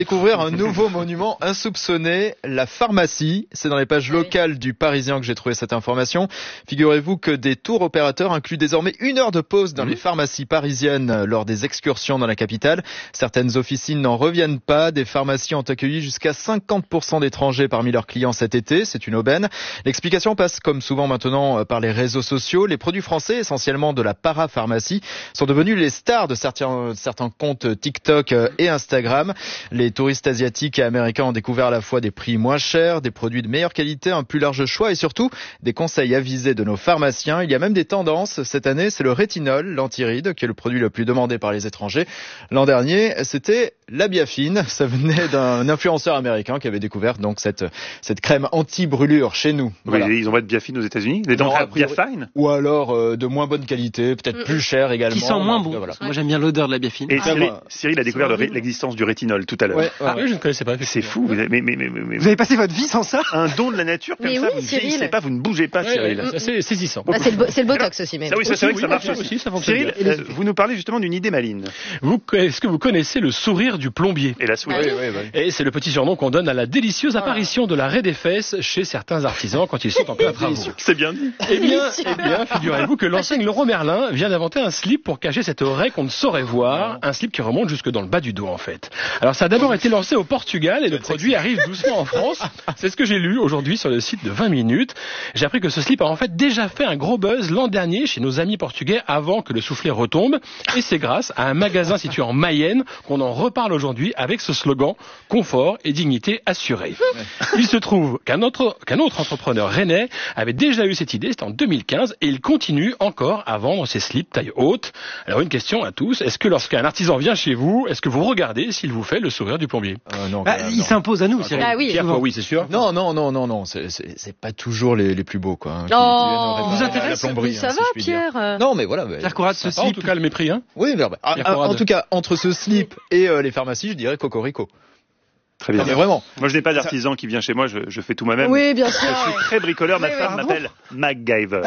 Découvrir un nouveau monument insoupçonné, la pharmacie. C'est dans les pages locales du Parisien que j'ai trouvé cette information. Figurez-vous que des tours opérateurs incluent désormais 1 heure de pause dans les pharmacies parisiennes lors des excursions dans la capitale. Certaines officines n'en reviennent pas. Des pharmacies ont accueilli jusqu'à 50% d'étrangers parmi leurs clients cet été. C'est une aubaine. L'explication passe comme souvent maintenant par les réseaux sociaux. Les produits français, essentiellement de la parapharmacie, sont devenus les stars de certains comptes TikTok et Instagram. Les touristes asiatiques et américains ont découvert à la fois des prix moins chers, des produits de meilleure qualité, un plus large choix et surtout des conseils avisés de nos pharmaciens. Il y a même des tendances. Cette année, c'est le rétinol, l'antiride, qui est le produit le plus demandé par les étrangers. L'an dernier, c'était la Biafine. Ça venait d'un influenceur américain qui avait découvert donc cette crème anti-brûlure chez nous. Voilà. Oui, ils envoient de Biafine aux États-Unis, des denrées Biafine. Ou alors de moins bonne qualité, peut-être plus cher également. Qui sent moins bon. Voilà. Moi, j'aime bien l'odeur de la Biafine. Et Cyril a découvert l'existence du rétinol tout à l'heure. Oui, je ne connaissais pas. C'est fou. Vous avez passé votre vie sans ça? Un don de la nature comme ça, vous ne vieillissez pas, vous ne bougez pas, Cyril. C'est saisissant. C'est le botox aussi, même. Oui, c'est vrai que ça marche aussi. Cyril, vous nous parlez justement d'une idée maligne. Est-ce que vous connaissez le sourire du plombier? Hélas, oui. Et c'est le petit surnom qu'on donne à la délicieuse apparition de la raie des fesses chez certains artisans quand ils sont en plein travaux. C'est bien dit. Eh bien, figurez-vous que l'enseigne Leroy Merlin vient d'inventer un slip pour cacher cette raie qu'on ne saurait voir. Un slip qui remonte jusque dans le bas du dos, en fait. Alors, ça a d'abord été lancé au Portugal et le produit arrive doucement en France. C'est ce que j'ai lu aujourd'hui sur le site de 20 minutes. J'ai appris que ce slip a en fait déjà fait un gros buzz l'an dernier chez nos amis portugais avant que le soufflet retombe. Et c'est grâce à un magasin situé en Mayenne qu'on en reparle aujourd'hui avec ce slogan « Confort et dignité assurée ». Il se trouve qu'un autre entrepreneur rennais avait déjà eu cette idée, c'était en 2015, et il continue encore à vendre ses slips taille haute. Alors une question à tous, est-ce que lorsqu'un artisan vient chez vous, est-ce que vous regardez s'il vous fait le sourire du plombier? Non, il s'impose à nous, Cyril. Ah oui. Pierre, toi, oui, c'est sûr. Non, c'est pas toujours les plus beaux, quoi. Vous intéresse? Ça va, Pierre? Non, mais voilà. Pierre Conrad, ce slip. En tout cas, le mépris, hein. Oui, en tout cas, entre ce slip et les pharmacies, je dirais Cocorico. Très bien. Non, mais vraiment. Moi, je n'ai pas d'artisan qui vient chez moi, je fais tout moi-même. Oui, bien sûr. Je suis très bricoleur, ma femme m'appelle MacGyver.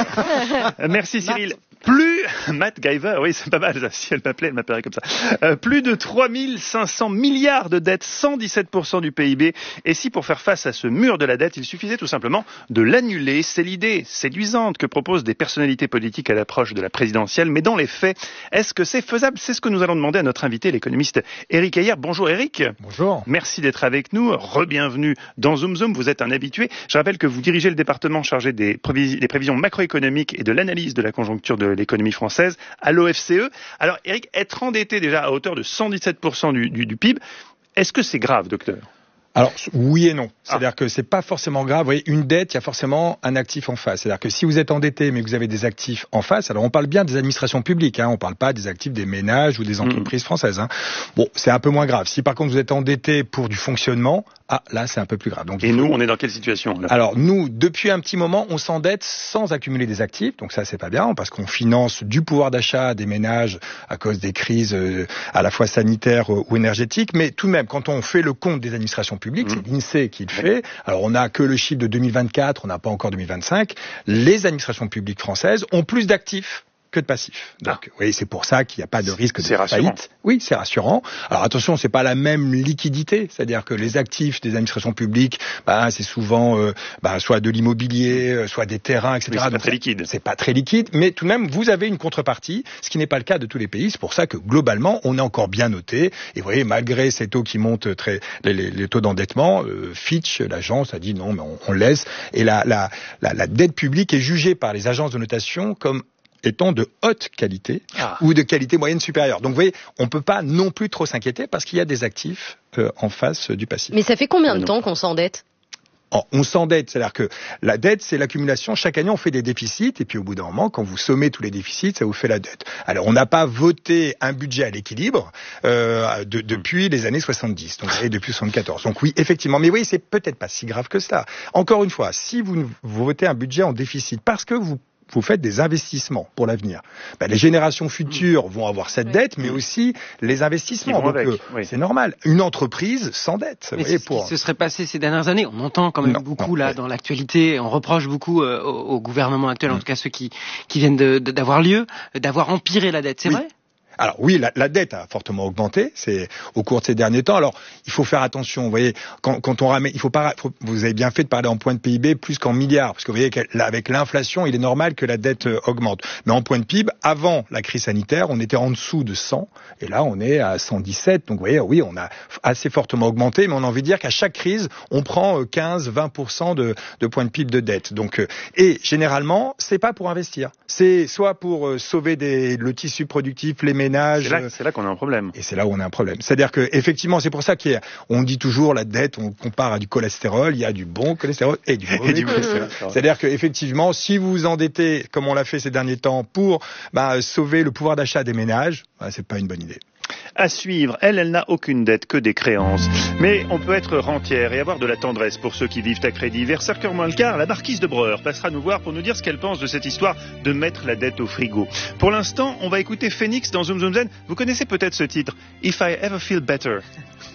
Merci Cyril. MacGyver, oui, c'est pas mal ça. Si elle m'appellerait comme ça. Plus de 3500 milliards de dettes, 117% du PIB. Et si pour faire face à ce mur de la dette, il suffisait tout simplement de l'annuler, c'est l'idée séduisante que proposent des personnalités politiques à l'approche de la présidentielle. Mais dans les faits, est-ce que c'est faisable? C'est ce que nous allons demander à notre invité, l'économiste Éric Heyer. Bonjour Éric. Bonjour. Merci d'être avec nous. Re-bienvenue dans Zoom Zoom. Vous êtes un habitué. Je rappelle que vous dirigez le département chargé des prévisions macroéconomiques et de l'analyse de la conjoncture de l'économie française à l'OFCE. Alors Éric, être endetté déjà à hauteur de 117% du PIB, est-ce que c'est grave, docteur? Alors, oui et non. C'est-à-dire que c'est pas forcément grave. Vous voyez, une dette, il y a forcément un actif en face. C'est-à-dire que si vous êtes endetté, mais que vous avez des actifs en face, alors on parle bien des administrations publiques, on parle pas des actifs des ménages ou des entreprises françaises. Bon, c'est un peu moins grave. Si par contre vous êtes endetté pour du fonctionnement, là, c'est un peu plus grave. Donc, nous, on est dans quelle situation là? Alors, nous, depuis un petit moment, on s'endette sans accumuler des actifs. Donc ça, c'est pas bien, parce qu'on finance du pouvoir d'achat des ménages à cause des crises à la fois sanitaires ou énergétiques. Mais tout de même, quand on fait le compte des administrations publiques, c'est l'INSEE qui le fait. Alors, on n'a que le chiffre de 2024, on n'a pas encore 2025. Les administrations publiques françaises ont plus d'actifs que de passifs. Donc, oui, c'est pour ça qu'il n'y a pas de risque de faillite. Oui, c'est rassurant. Alors, attention, c'est pas la même liquidité. C'est-à-dire que les actifs des administrations publiques, c'est souvent, soit de l'immobilier, soit des terrains, etc. Oui, c'est pas très liquide. C'est pas très liquide, mais tout de même, vous avez une contrepartie, ce qui n'est pas le cas de tous les pays. C'est pour ça que, globalement, on est encore bien noté. Et vous voyez, malgré ces taux qui montent les taux d'endettement, Fitch, l'agence, a dit non, mais on laisse. Et la dette publique est jugée par les agences de notation comme étant de haute qualité ou de qualité moyenne supérieure. Donc vous voyez, on peut pas non plus trop s'inquiéter parce qu'il y a des actifs en face du passif. Mais ça fait combien de temps qu'on s'endette? On s'endette, c'est-à-dire que la dette, c'est l'accumulation. Chaque année, on fait des déficits, et puis au bout d'un moment, quand vous sommez tous les déficits, ça vous fait la dette. Alors, on n'a pas voté un budget à l'équilibre depuis les années 70, donc et depuis 74. Donc oui, effectivement, mais oui, c'est peut-être pas si grave que ça. Encore une fois, si vous votez un budget en déficit parce que vous faites des investissements pour l'avenir. Les générations futures vont avoir cette dette, mais aussi les investissements. Donc, c'est normal. Une entreprise s'endette. Mais c'est ce qui se serait passé ces dernières années. On entend quand même beaucoup dans l'actualité. On reproche beaucoup au gouvernement actuel, en tout cas ceux qui viennent d'avoir lieu, d'avoir empiré la dette. C'est vrai? Alors oui, la dette a fortement augmenté, c'est au cours de ces derniers temps. Alors il faut faire attention, vous voyez, quand on ramène, vous avez bien fait de parler en points de PIB plus qu'en milliards, parce que vous voyez qu'avec l'inflation, il est normal que la dette augmente. Mais en points de PIB, avant la crise sanitaire, on était en dessous de 100, et là on est à 117. Donc vous voyez, oui, on a assez fortement augmenté, mais on a envie de dire qu'à chaque crise, on prend 15-20% de points de PIB de dette. Donc et généralement, c'est pas pour investir, c'est soit pour sauver le tissu productif, les ménages. C'est là qu'on a un problème. Et c'est là où on a un problème. C'est-à-dire que effectivement, c'est pour ça qu'on dit toujours la dette, on compare à du cholestérol, il y a du bon cholestérol et du mauvais cholestérol. C'est-à-dire que effectivement, si vous vous endettez, comme on l'a fait ces derniers temps, pour sauver le pouvoir d'achat des ménages, c'est pas une bonne idée. À suivre, elle n'a aucune dette, que des créances. Mais on peut être rentière et avoir de la tendresse pour ceux qui vivent à crédit. Vers 5h moins le quart, la marquise de Breur passera nous voir pour nous dire ce qu'elle pense de cette histoire de mettre la dette au frigo. Pour l'instant, on va écouter Phoenix dans Zoom Zoom Zen. Vous connaissez peut-être ce titre, If I Ever Feel Better.